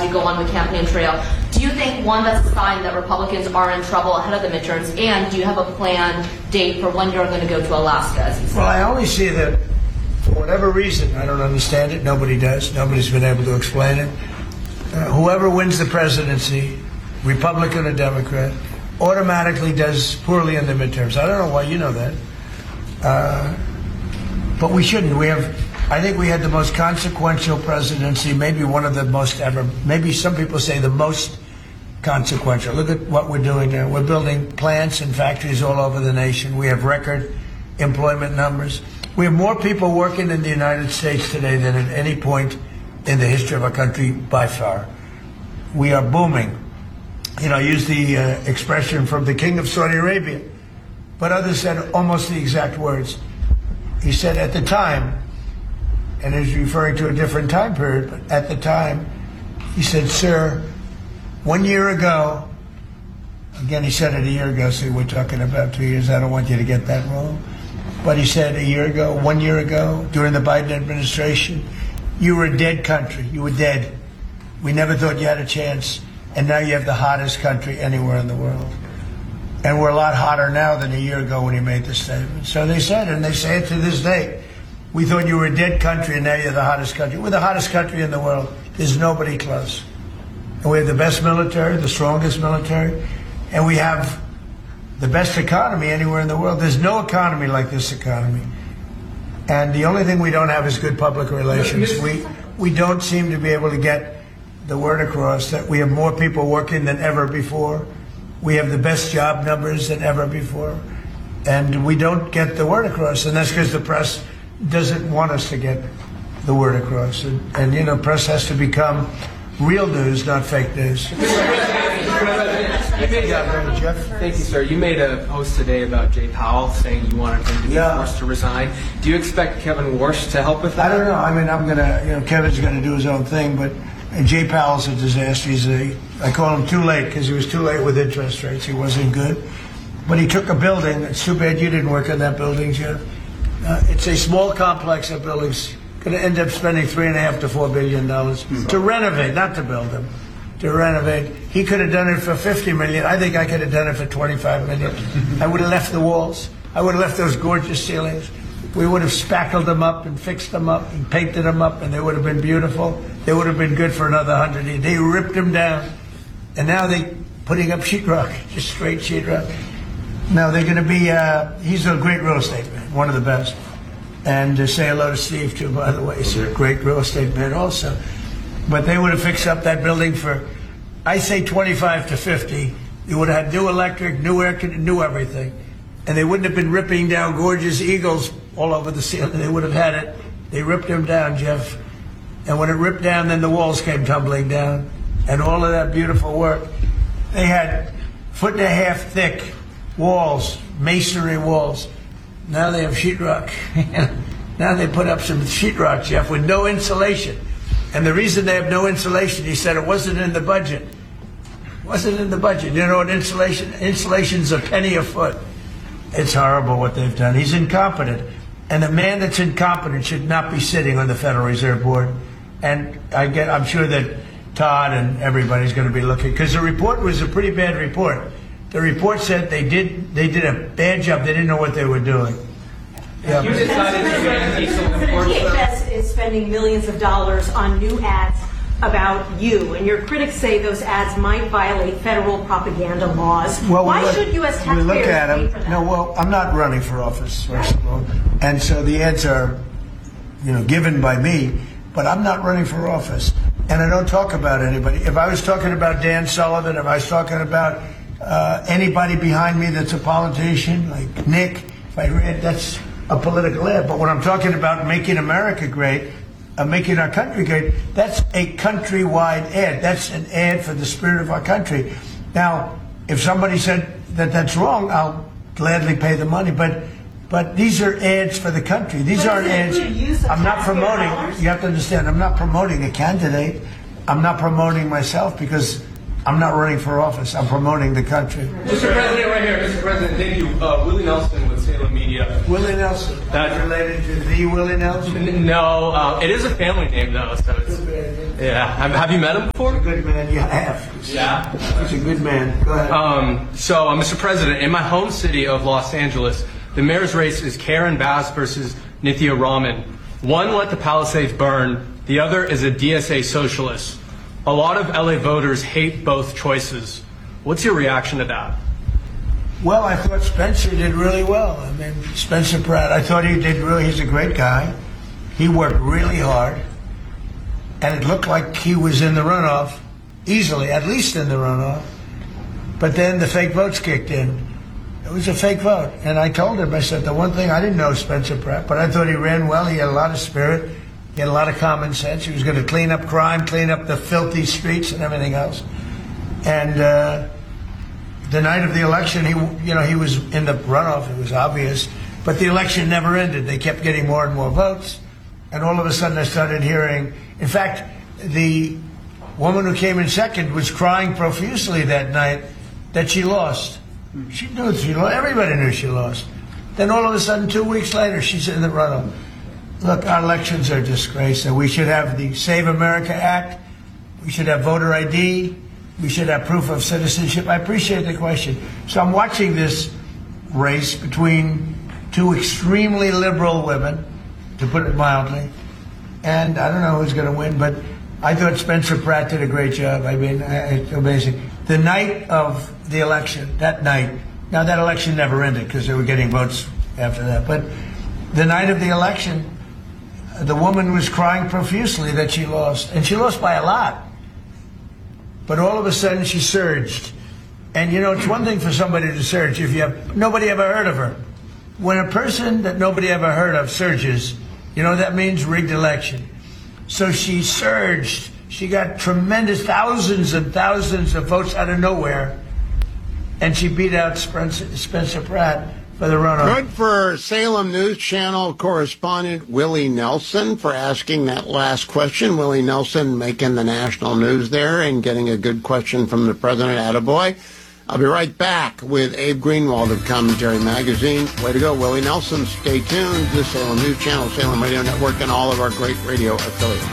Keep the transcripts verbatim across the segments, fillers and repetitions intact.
as you go on the campaign trail. Do you think, one, that's a sign that Republicans are in trouble ahead of the midterms, and do you have a planned date for when you're going to go to Alaska, as you said? Well, I only see that, for whatever reason, I don't understand it, nobody does, nobody's been able to explain it, uh, whoever wins the presidency, Republican or Democrat, automatically does poorly in the midterms. I don't know why you know that. Uh, but we shouldn't. We have, I think we had the most consequential presidency, maybe one of the most ever, maybe some people say the most consequential. Look at what we're doing now. We're building plants and factories all over the nation. We have record employment numbers. We have more people working in the United States today than at any point in the history of our country by far. We are booming. You know, I use the uh, expression from the King of Saudi Arabia, but others said almost the exact words. He said at the time, and he's referring to a different time period, but at the time, he said, sir, one year ago, again, he said it a year ago, so we're talking about two years. I don't want you to get that wrong. But he said a year ago, one year ago, during the Biden administration, you were a dead country. You were dead. We never thought you had a chance. And now you have the hottest country anywhere in the world. And we're a lot hotter now than a year ago when he made the statement. So they said, and they say it to this day, we thought you were a dead country and now you're the hottest country. We're the hottest country in the world. There's nobody close. And we have the best military, the strongest military, and we have the best economy anywhere in the world. There's no economy like this economy. And the only thing we don't have is good public relations. We, we don't seem to be able to get the word across that we have more people working than ever before. We have the best job numbers than ever before. And we don't get the word across. And that's because the press doesn't want us to get the word across. And, and you know, press has to become real news, not fake news. Yeah, Jeff. Thank you, sir. You made a post today about Jay Powell saying you wanted him to be yeah. forced to resign. Do you expect Kevin Warsh to help with that? I don't know. I mean, I'm going to, you know, Kevin's going to do his own thing, but Jay Powell's a disaster. He's a, I call him too late because he was too late with interest rates. He wasn't good. But he took a building. It's too bad you didn't work on that building, Jeff. Uh, it's a small complex of buildings. Going to end up spending three and a half to four billion dollars mm-hmm. to renovate, not to build them. To renovate. He could have done it for fifty million. I think I could have done it for twenty-five million. I would have left the walls. I would have left those gorgeous ceilings. We would have spackled them up and fixed them up and painted them up, and they would have been beautiful. They would have been good for another hundred years. They ripped them down, and now they're putting up sheetrock, just straight sheetrock. Now they're going to be. Uh, he's a great real estate man, one of the best. And uh, say hello to Steve too, by the way. He's a great real estate man also. But they would have fixed up that building for, I say twenty-five to fifty. They would have had new electric, new air conditioning, new everything. And they wouldn't have been ripping down gorgeous eagles all over the ceiling. They would have had it. They ripped them down, Jeff. And when it ripped down, then the walls came tumbling down. And all of that beautiful work. They had foot and a half thick walls, masonry walls. Now they have sheetrock. Now they put up some sheetrock, Jeff, with no insulation. And the reason they have no insulation, he said it wasn't in the budget. It wasn't in the budget. You know what insulation? Insulation's a penny a foot. It's horrible what they've done. He's incompetent. And a man that's incompetent should not be sitting on the Federal Reserve Board. And I get, I'm sure that Todd and everybody's going to be looking, because the report was a pretty bad report. The report said they did they did a bad job. They didn't know what they were doing. Yeah. You decided to ban diesel imports. P H S is spending millions of dollars on new ads about you, and your critics say those ads might violate federal propaganda laws. Well, Why look, should U S taxpayers we look at pay them. for that? No, well, I'm not running for office, first of all, and so the ads are, you know, given by me. But I'm not running for office, and I don't talk about anybody. If I was talking about Dan Sullivan, if I was talking about uh, anybody behind me that's a politician, like Nick, if I read, that's a political ad. But when I'm talking about making America great, uh, making our country great, that's a countrywide ad. That's an ad for the spirit of our country. Now, if somebody said that that's wrong, I'll gladly pay the money. But but these are ads for the country. These But aren't is it ads. good use of I'm not taxpayer promoting. dollars? You have to understand. I'm not promoting a candidate. I'm not promoting myself because I'm not running for office. I'm promoting the country. Mister President, right here. Mister President, thank you. Uh, Willie Nelson with Salem Media. Willie Nelson. That's related to the Willie Nelson. No, uh, it is a family name though, so it's Yeah. Have, have you met him before? Good man, yeah, I have. Yeah. He's a good man. Go ahead. Um, so, uh, Mister President, in my home city of Los Angeles, the mayor's race is Karen Bass versus Nithya Raman. One let the Palisades burn. The other is a D S A socialist. A lot of L A voters hate both choices. What's your reaction to that? Well, I thought Spencer did really well. I mean, Spencer Pratt, I thought he did really, he's a great guy. He worked really hard. And it looked like he was in the runoff, easily, at least in the runoff. But then the fake votes kicked in. It was a fake vote. And I told him, I said, the one thing, I didn't know Spencer Pratt, but I thought he ran well. He had a lot of spirit. He had a lot of common sense. He was going to clean up crime, clean up the filthy streets and everything else. And uh, the night of the election, he, you know, he was in the runoff. It was obvious. But the election never ended. They kept getting more and more votes. And all of a sudden I started hearing, in fact, the woman who came in second was crying profusely that night that she lost. She knew she lost. Everybody knew she lost. Then all of a sudden, two weeks later, she's in the runoff. Look, our elections are a disgrace. And we should have the Save America Act. We should have voter I D. We should have proof of citizenship. I appreciate the question. So I'm watching this race between two extremely liberal women, to put it mildly. And I don't know who's going to win, but I thought Spencer Pratt did a great job. I mean, it's amazing. The night of the election, that night, now that election never ended because they were getting votes after that, but the night of the election, the woman was crying profusely that she lost, and she lost by a lot. But all of a sudden she surged. And you know, it's one thing for somebody to surge if you have, nobody ever heard of her. When a person that nobody ever heard of surges, you know, that means rigged election. So she surged. She got tremendous thousands and thousands of votes out of nowhere. And she beat out Spencer, Spencer Pratt for the runoff. Good for Salem News Channel correspondent Willie Nelson for asking that last question. Willie Nelson making the national news there and getting a good question from the president. Attaboy. I'll be right back with Abe Greenwald of Commentary Magazine. Way to go, Willie Nelson. Stay tuned to Salem News Channel, Salem Radio Network, and all of our great radio affiliates.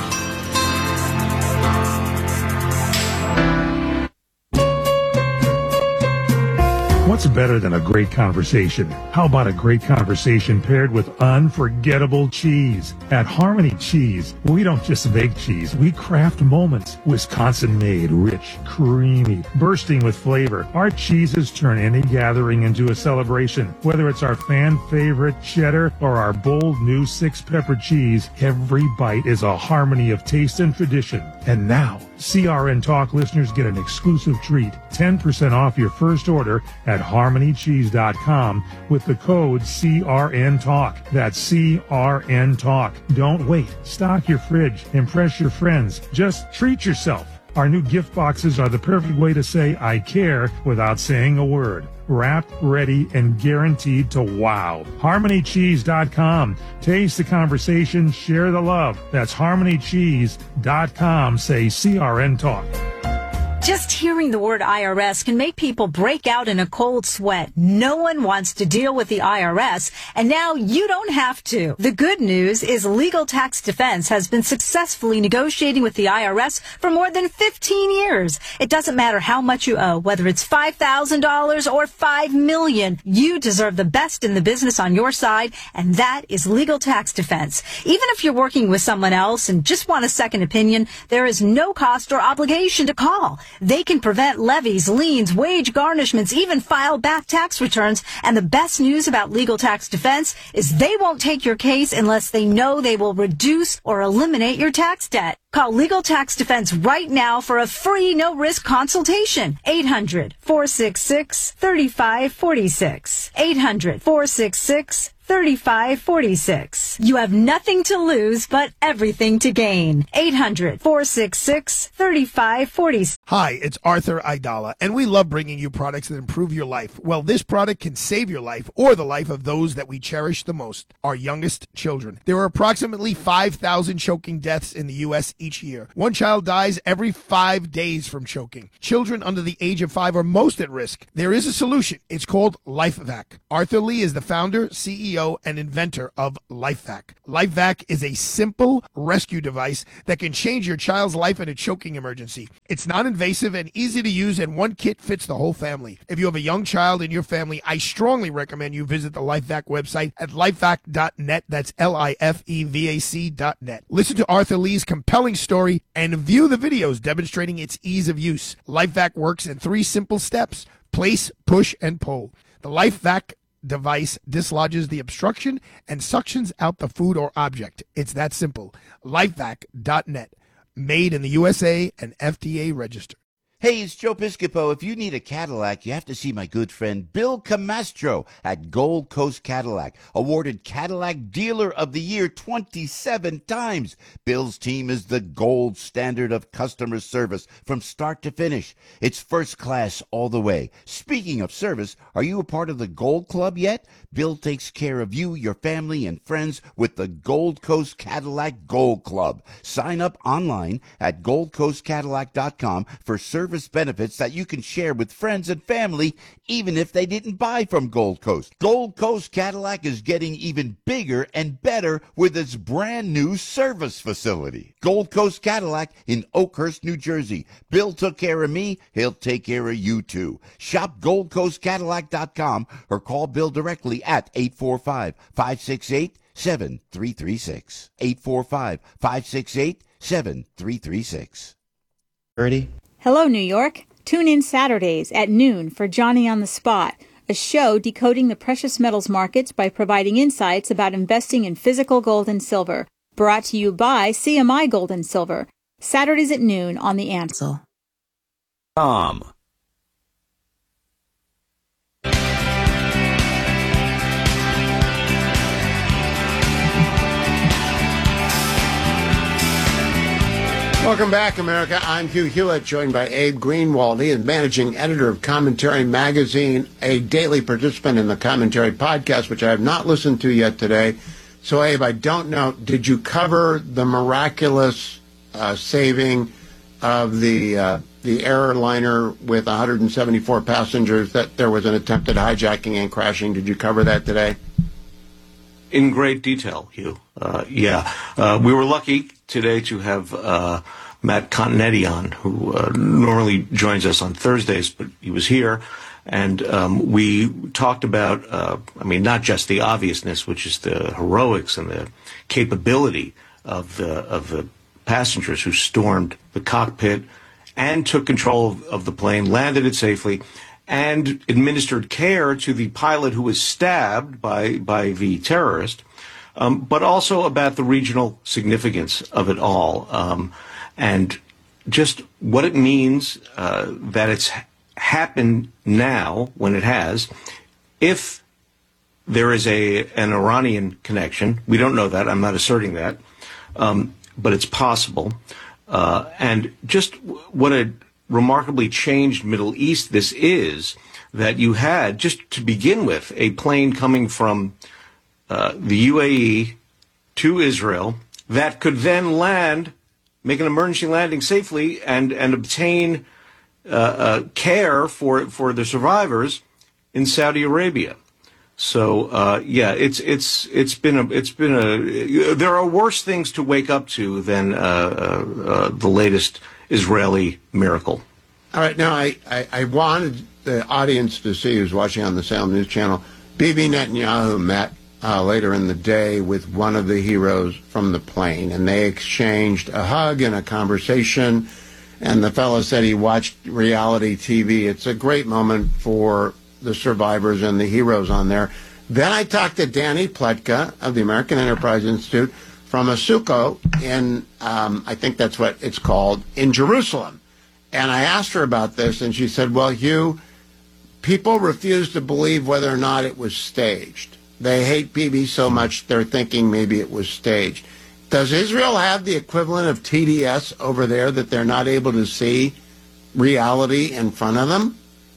What's better than a great conversation? How about a great conversation paired with unforgettable cheese? At Harmony Cheese, we don't just make cheese, we craft moments. Wisconsin-made, rich, creamy, bursting with flavor. Our cheeses turn any gathering into a celebration. Whether it's our fan-favorite cheddar or our bold new six-pepper cheese, every bite is a harmony of taste and tradition. And now, C R N Talk listeners get an exclusive treat, ten percent off your first order at harmony cheese dot com with the code C R N Talk. That's C R N Talk. Don't wait. Stock your fridge. Impress your friends. Just treat yourself. Our new gift boxes are the perfect way to say I care without saying a word. Wrapped, ready, and guaranteed to wow. harmony cheese dot com. Taste the conversation, share the love. That's harmony cheese dot com. Say C R N Talk. Just hearing the word I R S can make people break out in a cold sweat. No one wants to deal with the I R S, and now you don't have to. The good news is Legal Tax Defense has been successfully negotiating with the I R S for more than fifteen years. It doesn't matter how much you owe, whether it's five thousand dollars or five million dollars. You deserve the best in the business on your side, and that is Legal Tax Defense. Even if you're working with someone else and just want a second opinion, there is no cost or obligation to call. They can prevent levies, liens, wage garnishments, even file back tax returns. And the best news about Legal Tax Defense is they won't take your case unless they know they will reduce or eliminate your tax debt. Call Legal Tax Defense right now for a free no-risk consultation. eight hundred, four six six, three five four six. eight hundred, four six six, three five four six. You have nothing to lose, but everything to gain. eight hundred, four six six, three five four six. Hi, it's Arthur Aidala, and we love bringing you products that improve your life. Well, this product can save your life or the life of those that we cherish the most, our youngest children. There are approximately five thousand choking deaths in the U S each year. One child dies every five days from choking. Children under the age of five are most at risk. There is a solution. It's called LifeVac. Arthur Lee is the founder, C E O, O and inventor of LifeVac. LifeVac is a simple rescue device that can change your child's life in a choking emergency. It's non-invasive and easy to use, and one kit fits the whole family. If you have a young child in your family, I strongly recommend you visit the LifeVac website at lifevac dot net. That's L I F E V A C dot net. Listen to Arthur Lee's compelling story and view the videos demonstrating its ease of use. LifeVac works in three simple steps: place, push, and pull. The LifeVac device dislodges the obstruction and suctions out the food or object. It's that simple. lifevac dot net. Made in the U S A and F D A registered. Hey, it's Joe Piscopo. If you need a Cadillac, you have to see my good friend Bill Camastro at Gold Coast Cadillac, awarded Cadillac Dealer of the Year twenty-seven times. Bill's team is the gold standard of customer service from start to finish. It's first class all the way. Speaking of service, are you a part of the Gold Club yet? Bill takes care of you, your family, and friends with the Gold Coast Cadillac Gold Club. Sign up online at gold coast cadillac dot com for service benefits that you can share with friends and family, even if they didn't buy from Gold Coast. Gold Coast Cadillac is getting even bigger and better with its brand new service facility. Gold Coast Cadillac in Oakhurst, New Jersey. Bill took care of me. He'll take care of you too. Shop gold coast cadillac dot com or call Bill directly at eight four five, five six eight, seven three three six. eight four five, five six eight, seven three three six. Ready? Hello, New York. Tune in Saturdays at noon for Johnny on the Spot, a show decoding the precious metals markets by providing insights about investing in physical gold and silver. Brought to you by C M I Gold and Silver. Saturdays at noon on The Ansel. Tom. Welcome back, America. I'm Hugh Hewitt, joined by Abe Greenwald. He is managing editor of Commentary Magazine, a daily participant in the Commentary podcast, which I have not listened to yet today. So, Abe, I don't know, did you cover the miraculous uh, saving of the uh, the airliner with one hundred seventy-four passengers, that there was an attempted hijacking and crashing? Did you cover that today? In great detail, Hugh. Uh, yeah. Uh, we were lucky today to have uh, Matt Continetti on, who uh, normally joins us on Thursdays, but he was here. And um, we talked about, uh, I mean, not just the obviousness, which is the heroics and the capability of the, of the passengers who stormed the cockpit and took control of, of the plane, landed it safely, and administered care to the pilot who was stabbed by, by the terrorist, um, but also about the regional significance of it all, um, and just what it means uh, that it's happened now when it has. If there is a an Iranian connection, we don't know that, I'm not asserting that, um, but it's possible. Uh, and just what a remarkably changed Middle East this is, that you had, just to begin with, a plane coming from uh, the U A E to Israel that could then land, make an emergency landing safely, and, and obtain uh, uh, care for for the survivors in Saudi Arabia. So uh, yeah, it's it's it's been a it's been a there are worse things to wake up to than uh, uh, uh, the latest Israeli miracle. All right, now I, I, I wanted the audience to see, who's watching on the Salem News Channel, Bibi Netanyahu met uh, later in the day with one of the heroes from the plane, and they exchanged a hug and a conversation, and the fellow said he watched reality T V. It's a great moment for the survivors and the heroes on there. Then I talked to Danny Pletka of the American Enterprise Institute from Asuko in, um, I think that's what it's called, in Jerusalem. And I asked her about this, and she said, well, Hugh, people refuse to believe whether or not it was staged. They hate Bibi so much they're thinking maybe it was staged. Does Israel have the equivalent of T D S over there, that they're not able to see reality in front of them?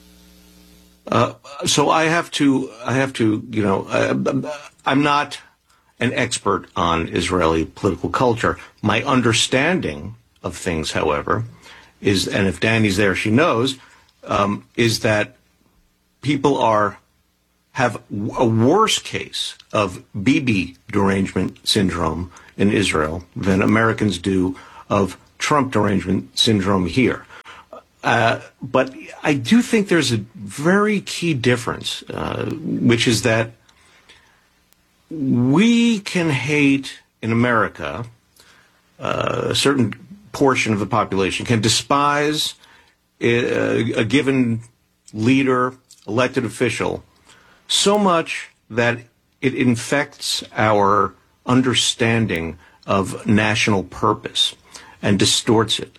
Uh, so I have to, I have to, you know, uh, I'm not an expert on Israeli political culture. My understanding of things, however, is, and if Danny's there, she knows, um, is that people are have a worse case of B B derangement syndrome in Israel than Americans do of Trump derangement syndrome here. Uh, but I do think there's a very key difference, uh, which is that we can hate in America uh, a certain portion of the population, can despise a, a given leader, elected official, so much that it infects our understanding of national purpose and distorts it.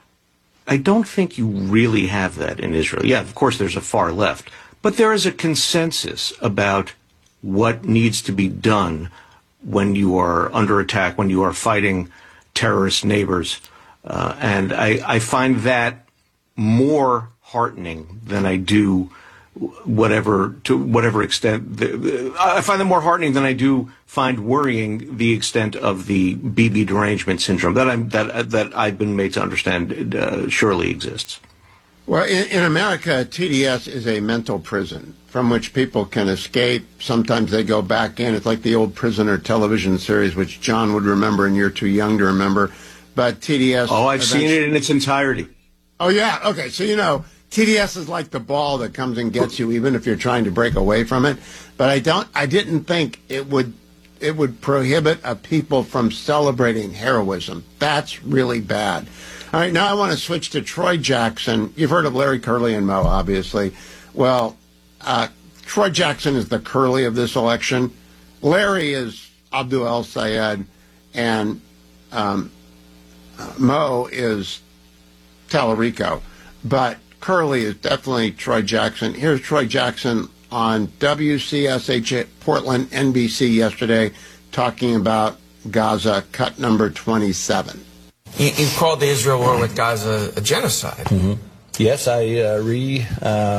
I don't think you really have that in Israel. Yeah, of course, there's a far left, but there is a consensus about what needs to be done when you are under attack, when you are fighting terrorist neighbors. Uh, and I, I find that more heartening than I do whatever to whatever extent the, the, I find them more heartening than I do find worrying the extent of the B B derangement syndrome that I'm that that I've been made to understand uh, surely exists. Well, in, in America, T D S is a mental prison from which people can escape. Sometimes they go back in. It's like the old Prisoner television series, which John would remember, and you're too young to remember. But T D S. Oh, I've seen it in its entirety. Oh yeah. Okay. So you know. T D S is like the ball that comes and gets you, even if you're trying to break away from it. But I don't. I didn't think it would. It would prohibit a people from celebrating heroism. That's really bad. All right, now I want to switch to Troy Jackson. You've heard of Larry Curley and Mo, obviously. Well, uh, Troy Jackson is the Curley of this election. Larry is Abdul El Sayed, and um, uh, Mo is Tallarico. But Curley is definitely Troy Jackson. Here's Troy Jackson on W C S H Portland N B C yesterday talking about Gaza, cut number twenty-seven. You, you called the Israel war with Gaza a genocide. Mm-hmm. Yes, I uh, re-stated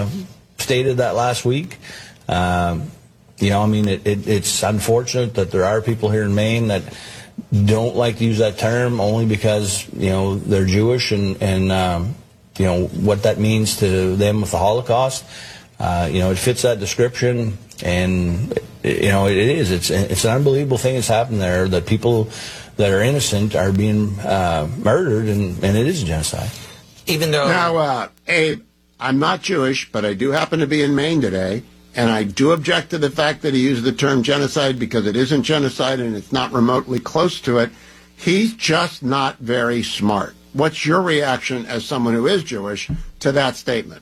uh, that last week. Um, you know, I mean, it, it, it's unfortunate that there are people here in Maine that don't like to use that term only because, you know, they're Jewish and, and um, you know, what that means to them with the Holocaust. Uh, you know, it fits that description, and, you know, it is. It's it's an unbelievable thing that's happened there, that people that are innocent are being uh, murdered, and, and it is a genocide. Even though... Now, uh, Abe, I'm not Jewish, but I do happen to be in Maine today, and I do object to the fact that he used the term genocide because it isn't genocide and it's not remotely close to it. He's just not very smart. What's your reaction as someone who is Jewish to that statement?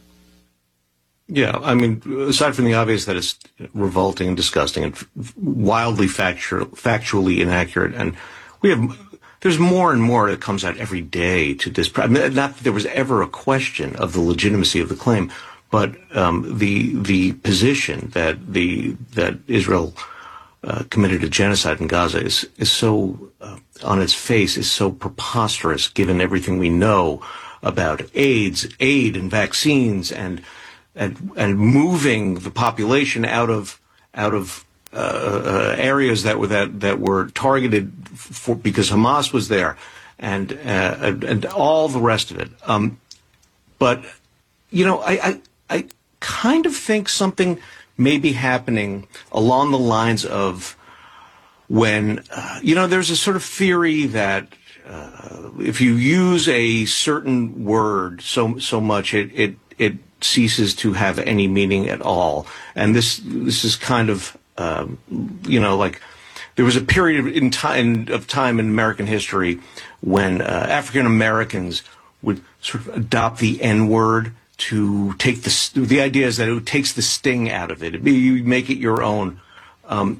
Yeah, I mean, aside from the obvious that it's revolting and disgusting and wildly factual, factually inaccurate, and we have, there's more and more that comes out every day to this. I mean, not that there was ever a question of the legitimacy of the claim, but um, the the position that the that Israel Uh, committed a genocide in Gaza is is so uh, on its face is so preposterous given everything we know about AIDS, aid, and vaccines, and and and moving the population out of out of uh, uh, areas that were that that were targeted for because Hamas was there, and uh, and, and all the rest of it. Um, but you know, I, I I kind of think something may be happening along the lines of when, uh, you know, there's a sort of theory that uh, if you use a certain word so so much, it, it it ceases to have any meaning at all. And this this is kind of, um, you know, like there was a period in time of time in American history when uh, African Americans would sort of adopt the N word to take the the idea is that it takes the sting out of it. You make it your own. Um,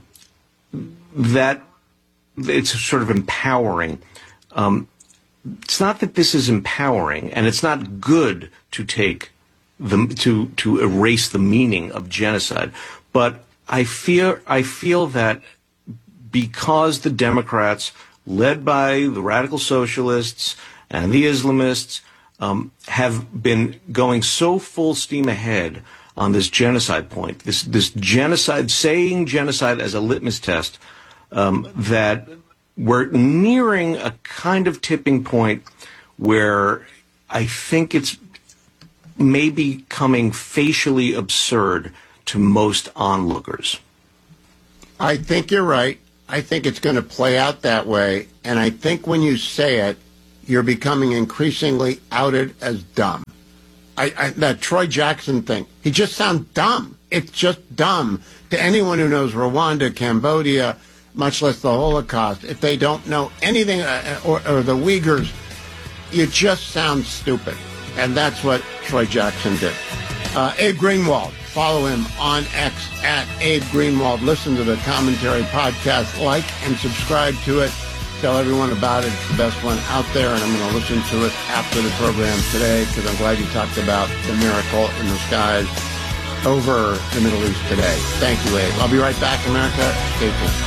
that it's sort of empowering. Um, it's not that this is empowering, and it's not good to take the to to erase the meaning of genocide. But I fear I feel that because the Democrats, led by the radical socialists and the Islamists, um, have been going so full steam ahead on this genocide point, this this genocide, saying genocide as a litmus test, um, that we're nearing a kind of tipping point where I think it's maybe becoming facially absurd to most onlookers? I think you're right. I think it's going to play out that way. And I think when you say it, you're becoming increasingly outed as dumb. I, I, that Troy Jackson thing, he just sounds dumb. It's just dumb to anyone who knows Rwanda, Cambodia, much less the Holocaust. If they don't know anything, uh, or, or the Uyghurs, you just sound stupid. And that's what Troy Jackson did. Uh, Abe Greenwald, follow him on X at Abe Greenwald. Listen to the commentary podcast, like and subscribe to it. Tell everyone about it. It's the best one out there, and I'm going to listen to it after the program today because I'm glad you talked about the miracle in the skies over the Middle East today. Thank you, Abe. I'll be right back, America. Stay tuned.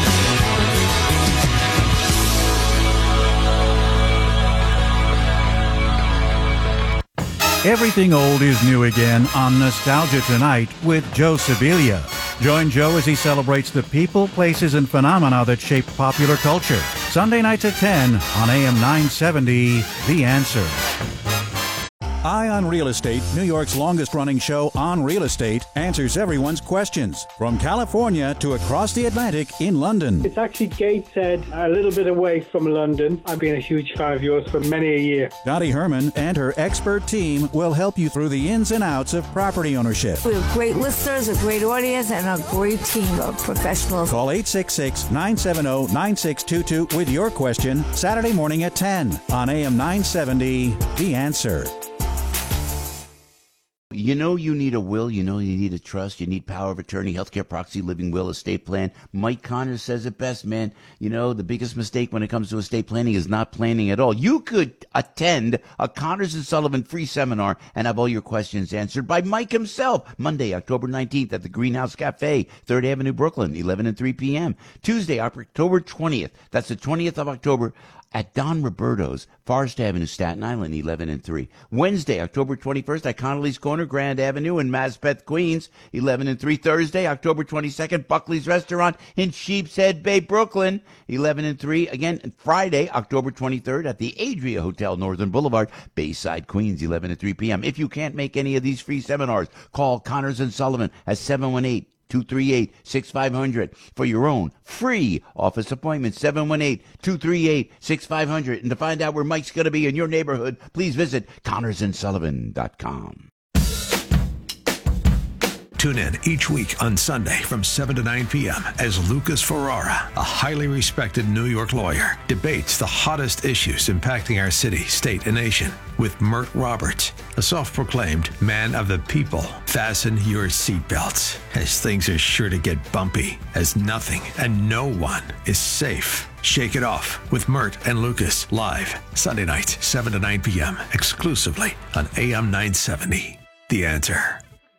Everything old is new again on Nostalgia Tonight with Joe Sibilia. Join Joe as he celebrates the people, places, and phenomena that shaped popular culture. Sunday nights at ten on A M nine seventy, The Answer. Eye on Real Estate, New York's longest-running show on real estate, answers everyone's questions. From California to across the Atlantic in London. It's actually Gateshead, a little bit away from London. I've been a huge fan of yours for many a year. Dottie Herman and her expert team will help you through the ins and outs of property ownership. We have great listeners, a great audience, and a great team of professionals. Call eight six six, nine seven zero, nine six two two with your question Saturday morning at ten on A M nine seventy, The Answer. You know you need a will, you know you need a trust, you need power of attorney, healthcare proxy, living will, estate plan. Mike Connors says it best, man. You know, the biggest mistake when it comes to estate planning is not planning at all. You could attend a Connors and Sullivan free seminar and have all your questions answered by Mike himself. Monday, October nineteenth at the Greenhouse Cafe, third Avenue, Brooklyn, eleven and three p.m. Tuesday, October twentieth, that's the twentieth of October, at Don Roberto's, Forest Avenue, Staten Island, eleven and three. Wednesday, October twenty-first, at Connolly's Corner, Grand Avenue in Maspeth, Queens, eleven and three. Thursday, October twenty-second, Buckley's Restaurant in Sheepshead Bay, Brooklyn, eleven and three. Again, Friday, October twenty-third, at the Adria Hotel, Northern Boulevard, Bayside, Queens, eleven and three p.m. If you can't make any of these free seminars, call Connors and Sullivan at seven one eight, two three eight, six five zero zero for your own free office appointment, seven one eight, two three eight, six five zero zero. And to find out where Mike's going to be in your neighborhood, please visit connors and sullivan dot com. Tune in each week on Sunday from seven to nine p.m. as Lucas Ferrara, a highly respected New York lawyer, debates the hottest issues impacting our city, state, and nation with Mert Roberts, a self-proclaimed man of the people. Fasten your seatbelts, as things are sure to get bumpy, as nothing and no one is safe. Shake it off with Mert and Lucas live Sunday nights, seven to nine p.m. exclusively on A M nine seventy. The Answer.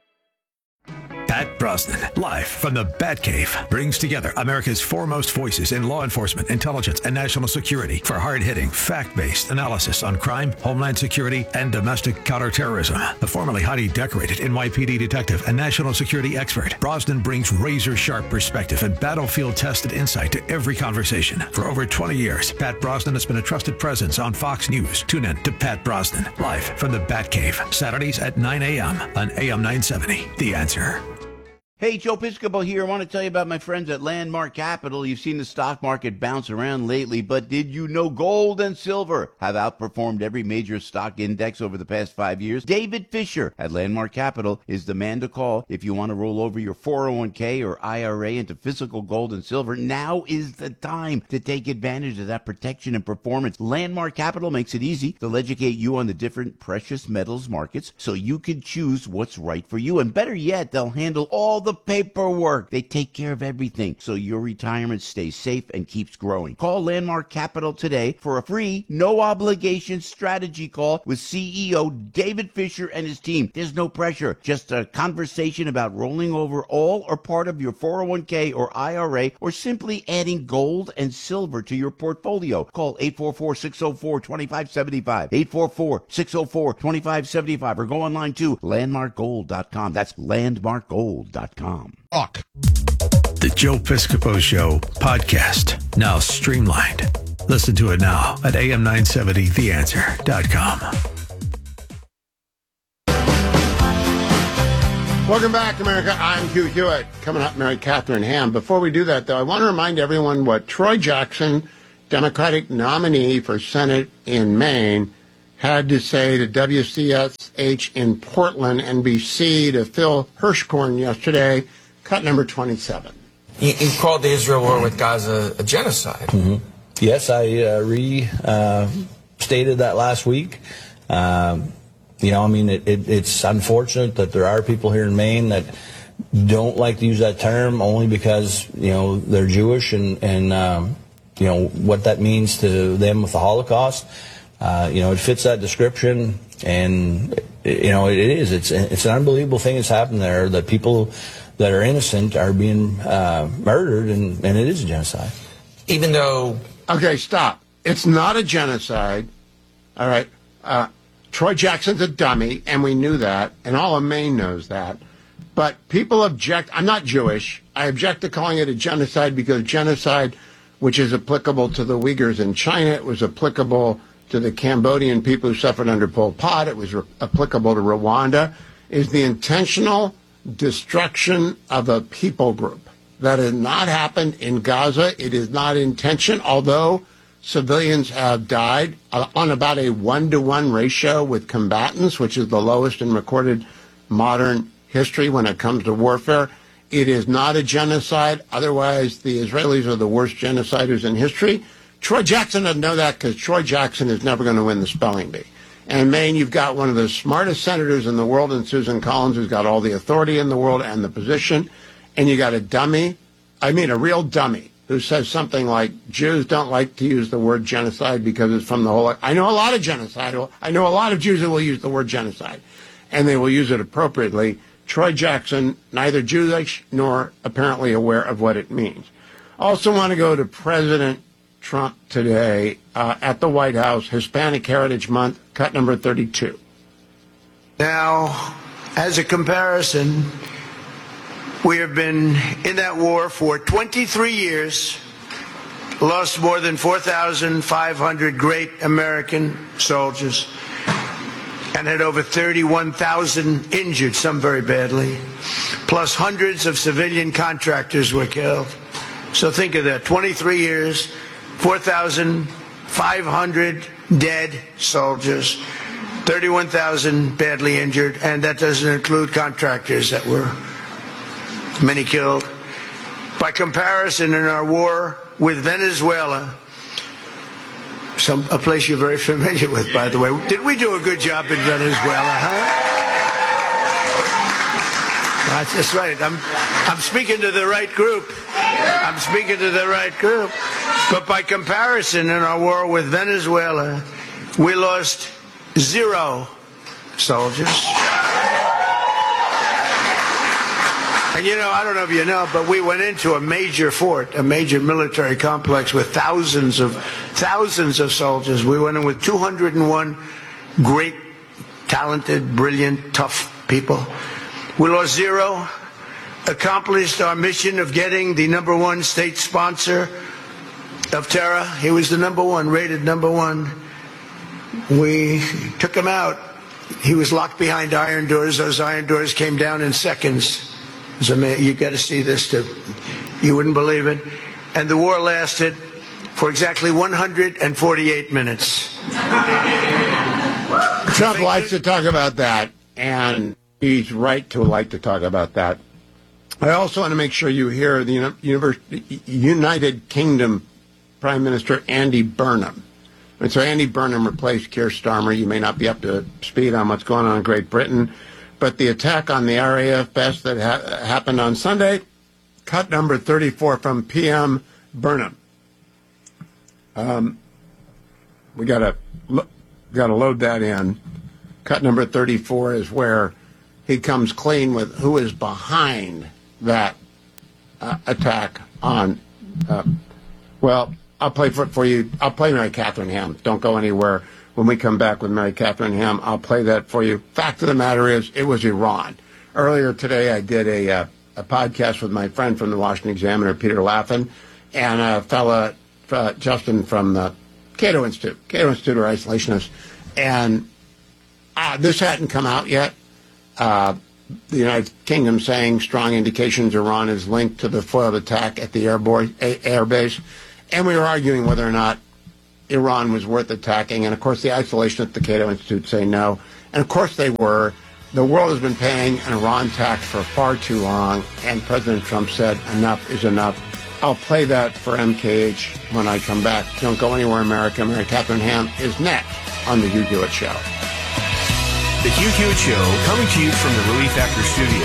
Pat Brosnan, live from the Batcave, brings together America's foremost voices in law enforcement, intelligence, and national security for hard-hitting, fact-based analysis on crime, homeland security, and domestic counterterrorism. The formerly highly decorated N Y P D detective and national security expert, Brosnan brings razor-sharp perspective and battlefield-tested insight to every conversation. For over twenty years, Pat Brosnan has been a trusted presence on Fox News. Tune in to Pat Brosnan, live from the Batcave, Saturdays at nine a.m. on A M nine seventy. The Answer. Hey, Joe Piscopo here. I want to tell you about my friends at Landmark Capital. You've seen the stock market bounce around lately, but did you know gold and silver have outperformed every major stock index over the past five years? David Fisher at Landmark Capital is the man to call if you want to roll over your four oh one k or I R A into physical gold and silver. Now is the time to take advantage of that protection and performance. Landmark Capital makes it easy. They'll educate you on the different precious metals markets so you can choose what's right for you. And better yet, they'll handle all the paperwork. They take care of everything so your retirement stays safe and keeps growing. Call Landmark Capital today for a free, no obligation strategy call with C E O David Fisher and his team. There's no pressure, just a conversation about rolling over all or part of your four oh one k or I R A, or simply adding gold and silver to your portfolio. Call eight four four, six oh four, two five seven five, eight four four, six oh four, two five seven five, or go online to landmark gold dot com. That's landmark gold dot com. Rock. The Joe Piscopo Show podcast, now streamlined. Listen to it now at A M nine seventy the answer dot com. Welcome back, America. I'm Hugh Hewitt. Coming up, Mary Catherine Ham. Before we do that, though, I want to remind everyone what Troy Jackson, Democratic nominee for Senate in Maine, had to say to W C S H in Portland, N B C, to Phil Hirschkorn yesterday. Cut number twenty-seven. He, he called the Israel war with Gaza a genocide. Mm-hmm. Yes, I uh, re uh, stated that last week. Um, you know, I mean, it, it, it's unfortunate that there are people here in Maine that don't like to use that term only because, you know, they're Jewish and, and um, you know, what that means to them with the Holocaust. Uh, you know, it fits that description, and, you know, it is. It's, it's an unbelievable thing that's happened there, that people that are innocent are being uh, murdered, and, and it is a genocide. Even though... Okay, stop. It's not a genocide. All right. Uh, Troy Jackson's a dummy, and we knew that, and all of Maine knows that. But people object. I'm not Jewish. I object to calling it a genocide because genocide, which is applicable to the Uyghurs in China, it was applicable to the Cambodian people who suffered under Pol Pot, it was re- applicable to Rwanda, is the intentional destruction of a people group. That has not happened in Gaza. It is not intention, although civilians have died uh, on about a one-to-one ratio with combatants, which is the lowest in recorded modern history when it comes to warfare. It is not a genocide. Otherwise, the Israelis are the worst genociders in history. Troy Jackson doesn't know that because Troy Jackson is never going to win the spelling bee. And in Maine, you've got one of the smartest senators in the world in Susan Collins, who's got all the authority in the world and the position. And you got a dummy, I mean a real dummy, who says something like, Jews don't like to use the word genocide because it's from the whole... I know a lot of genocide. I know a lot of Jews who will use the word genocide, and they will use it appropriately. Troy Jackson, neither Jewish nor apparently aware of what it means. Also want to go to President Trump today uh, at the White House, Hispanic Heritage Month, cut number thirty-two. Now, as a comparison, we have been in that war for twenty-three years, lost more than four thousand five hundred great American soldiers, and had over thirty-one thousand injured, some very badly, plus hundreds of civilian contractors were killed. So think of that, twenty-three years, four thousand five hundred dead soldiers, thirty-one thousand badly injured, and that doesn't include contractors that were many killed. By comparison, in our war with Venezuela, some a place you're very familiar with, by the way, did we do a good job in Venezuela, huh? That's just right. I'm, I'm speaking to the right group. I'm speaking to the right group. But by comparison, in our war with Venezuela, we lost zero soldiers. And you know, I don't know if you know, but we went into a major fort, a major military complex with thousands of thousands of soldiers. We went in with two hundred one great, talented, brilliant, tough people. We lost zero, accomplished our mission of getting the number one state sponsor of terror. He was the number one, rated number one. We took him out. He was locked behind iron doors. Those iron doors came down in seconds. So you got to see this too. You wouldn't believe it. And the war lasted for exactly one hundred forty-eight minutes. Trump likes to talk about that, and he's right to like to talk about that. I also want to make sure you hear the United Kingdom Prime Minister Andy Burnham. And so Andy Burnham replaced Keir Starmer. You may not be up to speed on what's going on in Great Britain, but the attack on the R A F base that ha- happened on Sunday, cut number thirty-four from P M Burnham. Um, we gotta lo- gotta load that in. Cut number thirty-four is where he comes clean with who is behind that uh, attack on. Uh, well, I'll play for for you. I'll play Mary Catherine Ham. Don't go anywhere. When we come back with Mary Catherine Ham, I'll play that for you. Fact of the matter is, it was Iran. Earlier today, I did a, uh, a podcast with my friend from the Washington Examiner, Peter Laffin, and a fella, uh, Justin from the Cato Institute. Cato Institute are isolationists. And uh, this hadn't come out yet. Uh, the United Kingdom saying strong indications Iran is linked to the foiled attack at the airborne, air base. And we were arguing whether or not Iran was worth attacking. And, of course, the Isolation at the Cato Institute say no. And, of course, they were. The world has been paying an Iran tax for far too long, and President Trump said enough is enough. I'll play that for M K H when I come back. Don't go anywhere, America. Mary Catherine Ham is next on The Hugh Hewitt Show. The Hugh Hewitt Show, coming to you from the Relief Factor Studio.